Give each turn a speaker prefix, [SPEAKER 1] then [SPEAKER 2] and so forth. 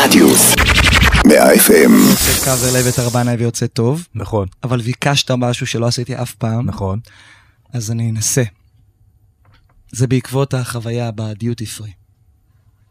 [SPEAKER 1] רדיוס 100 FM.
[SPEAKER 2] קאבר לב את הרבנה ויוצא טוב.
[SPEAKER 3] נכון.
[SPEAKER 2] אבל ביקשת משהו שלא עשיתי אף פעם.
[SPEAKER 3] נכון.
[SPEAKER 2] אז אני אנסה. זה בעקבות החוויה בדיוטי פרי.